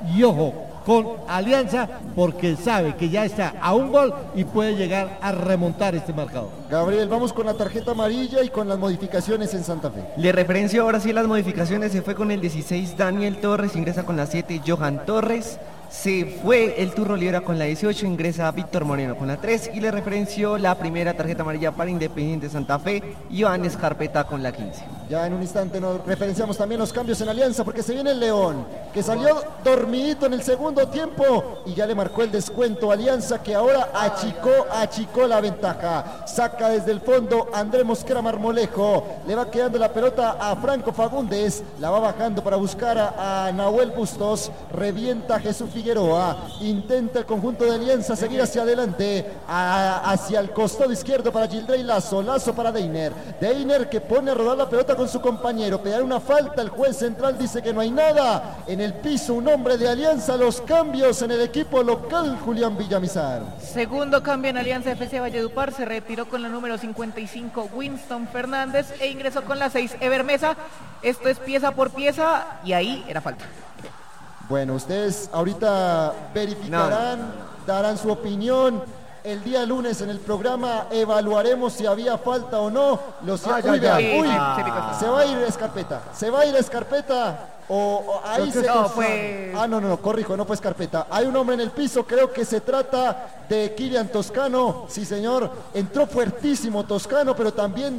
y ojo con Alianza, porque sabe que ya está a un gol y puede llegar a remontar este marcador. Gabriel, vamos con la tarjeta amarilla y con las modificaciones en Santa Fe. Le referencio ahora sí las modificaciones. Se fue con el 16 Daniel Torres, ingresa con la 7 Johan Torres. Se fue el Turro Olivera con la 18, ingresa Víctor Moreno con la 3 y le referenció la primera tarjeta amarilla para Independiente Santa Fe, Iván Escarpeta con la 15. Ya en un instante nos referenciamos también los cambios en Alianza, porque se viene el León, que salió dormidito en el segundo tiempo y ya le marcó el descuento a Alianza, que ahora achicó la ventaja. Saca desde el fondo Andrés Mosquera Marmolejo, le va quedando la pelota a Franco Fagundes, la va bajando para buscar a Nahuel Bustos, revienta a Jesús Figueroa, intenta el conjunto de Alianza seguir hacia adelante, hacia el costado izquierdo para Gildrey Lazo, Lazo para Deiner que pone a rodar la pelota con su compañero, pegar una falta, el juez central dice que no hay nada, en el piso un hombre de Alianza. Los cambios en el equipo local, Julián Villamizar. Segundo cambio en Alianza FC Valledupar, se retiró con la número 55 Winston Fernández e ingresó con la 6 Ever Mesa. Esto es pieza por pieza y ahí era falta. Bueno, ustedes ahorita verificarán, darán su opinión. El día lunes en el programa evaluaremos si había falta o no. Se va a ir Escarpeta. O ahí se... No, fue... No, corrijo, no fue Escarpeta. Hay un hombre en el piso, creo que se trata de Kylian Toscano. Sí, señor, entró fuertísimo Toscano, pero también